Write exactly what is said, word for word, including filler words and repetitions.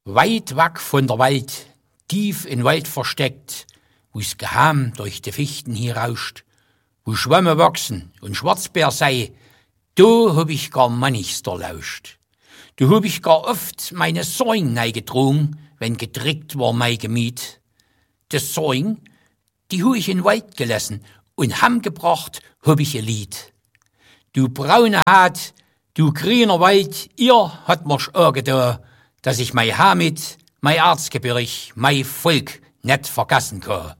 Weit weg von der Welt, tief in Wald versteckt, wo's geheim durch die Fichten hier rauscht, wo Schwämme wachsen und Schwarzbär sei, da hab ich gar manchster lauscht. Da hab ich gar oft meine Säung neigedrungen, wenn gedrickt war mein Gemüt. Das Säung, die hu ich in Wald gelassen und heimgebracht hab ich ihr Lied. Du braune Haut, du grüner Wald, ihr hat mir's auch getan, dass ich mei Hamid, mei Erzgebirg, mei Volk net vergessen kann.